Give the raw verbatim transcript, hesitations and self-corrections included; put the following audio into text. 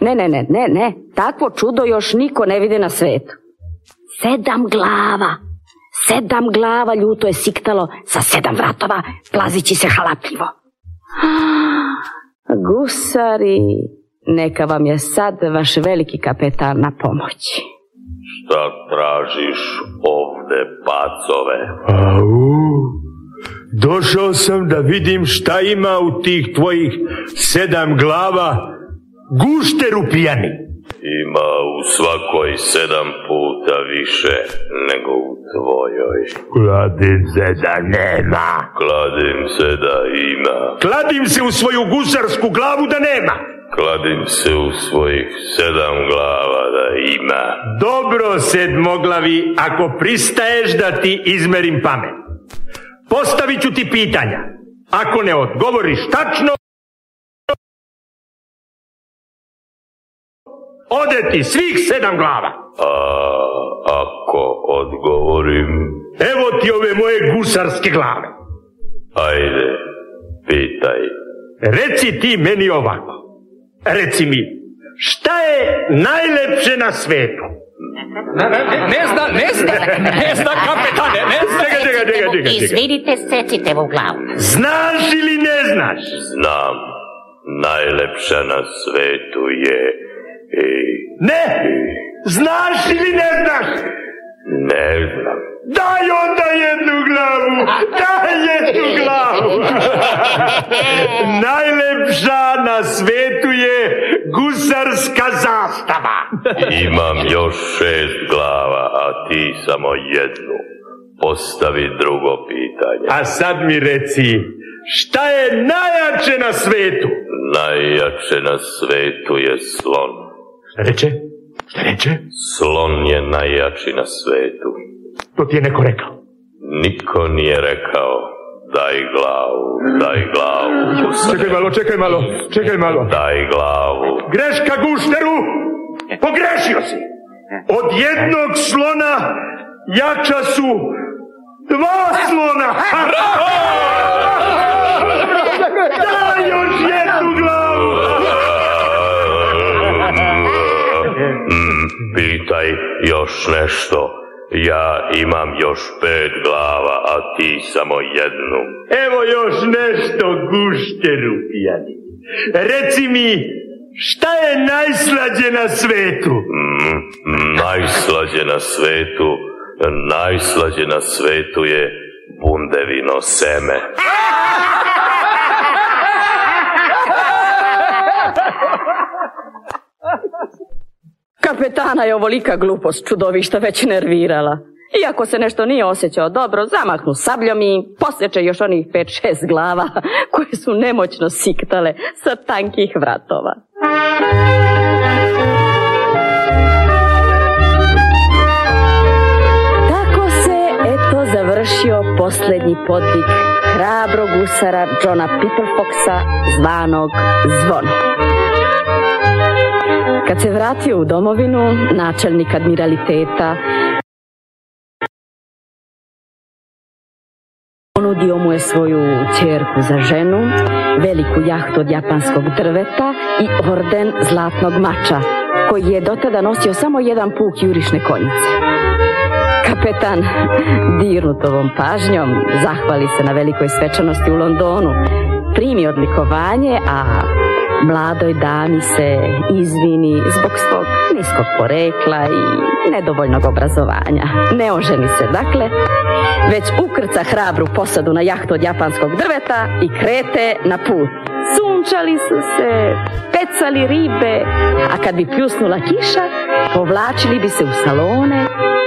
Ne, ne, ne, ne, ne. Takvo čudo još niko ne vide na svetu. Sedam glava. Sedam glava ljuto je siktalo sa sedam vratova, plazići se halapljivo. Gusari, neka vam je sad vaš veliki kapetan na pomoći. Šta tražiš ovde, pacove? Au, došao sam da vidim šta ima u tih tvojih sedam glava, gušteru pijani. Ima u svakoj sedam puta više nego u tvojoj. Kladim se da nema. Kladim se da ima. Kladim se u svoju gusarsku glavu da nema. Kladim se u svojih sedam glava da ima. Dobro, sedmoglavi, ako pristaješ da ti izmerim pamet. Postavit ću ti pitanja. Ako ne odgovoriš tačno, ode ti svih sedam glava. A ako odgovorim? Evo ti ove moje gusarske glave. Ajde, pitaj. Reci ti meni ovako. Reci mi, šta je najlepše na svetu? Ne, ne, ne zna, ne zna, ne zna, kapetane, ne zna. Čekaj, čekaj, čekaj, čekaj. Izvinite, secite u glavu. Znaš ili ne znaš? Znam, najlepša na svetu je... I... Ne! Znaš ili ne znaš? Ne znam. Daj onda jednu glavu! Daj jednu glavu! Najlepša na svetu je gusarska zastava. Imam još šest glava, a ti samo jednu. Postavi drugo pitanje. A sad mi reci, šta je najjače na svetu? Najjače na svetu je slon. Šta reče? Šta reče? Slon je najjači na svetu. To ti je neko rekao? Niko nije rekao. Daj glavu, daj glavu. Gusare. Čekaj malo, čekaj malo, čekaj malo. Daj glavu. Greška, gušteru! Pogrešio si! Od jednog slona jača su dva slona! Daj još jednu glavu! Mm, pitaj još nešto. Ja imam još pet glava, a ti samo jednu. Evo još nešto, gušteru pijani. Reci mi, šta je najslađe na svetu? Mm, najslađe na svetu, najslađe na svetu je bundevino seme. Kapetana je ovolika glupost čudovišta već nervirala. Iako se nešto nije osjećao dobro, zamahnu sabljom i posjeće još onih pet šest glava koje su nemoćno siktale sa tankih vratova. Tako se, eto, završio posljednji podvig hrabrog gusara Johna Piperfoxa, zvanog Zvon. Kad se vratio u domovinu, načelnik admiraliteta ponudio mu je svoju ćerku za ženu, veliku jahtu od japanskog drveta i orden zlatnog mača, koji je dotada nosio samo jedan puk jurišne konjice. Kapetan, dirnut ovom pažnjom, zahvali se na velikoj svečanosti u Londonu, primi odlikovanje, a mladoj dami se izvini zbog svog niskog porekla i nedovoljnog obrazovanja. Ne oženi se, dakle, već ukrca hrabru posadu na jahtu od japanskog drveta i krete na put. Sunčali su se, pecali ribe, a kad bi pljusnula kiša, povlačili bi se u salone